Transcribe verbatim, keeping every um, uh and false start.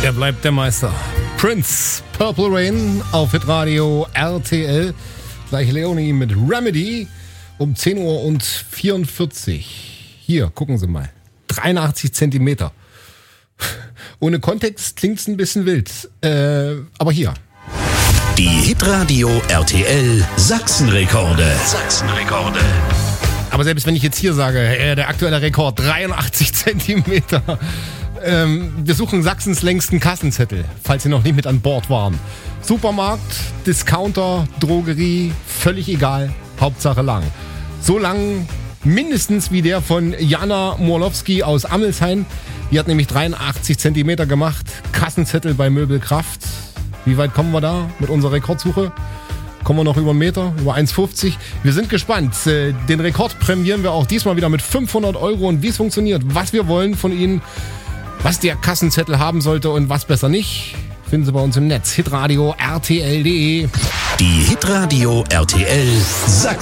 Er bleibt der Meister. Prince, Purple Rain auf Hitradio R T L. Gleich Leonie mit Remedy um zehn Uhr und vierundvierzig. Hier, gucken Sie mal. dreiundachtzig Zentimeter. Ohne Kontext klingt es ein bisschen wild. Äh, aber hier. Die Hitradio R T L Sachsenrekorde. Sachsenrekorde. Aber selbst wenn ich jetzt hier sage, äh, der aktuelle Rekord dreiundachtzig Zentimeter. Ähm, wir suchen Sachsens längsten Kassenzettel, falls Sie noch nicht mit an Bord waren. Supermarkt, Discounter, Drogerie, völlig egal, Hauptsache lang. So lang mindestens wie der von Jana Morlowski aus Ammelsheim. Die hat nämlich dreiundachtzig Zentimeter gemacht. Kassenzettel bei Möbelkraft. Wie weit kommen wir da mit unserer Rekordsuche? Kommen wir noch über einen Meter, über eins fünfzig. Wir sind gespannt. Den Rekord prämieren wir auch diesmal wieder mit fünfhundert Euro. Und wie es funktioniert, was wir wollen von Ihnen, was der Kassenzettel haben sollte und was besser nicht, finden Sie bei uns im Netz. Hitradio R T L punkt de. Die Hitradio R T L Sachsen.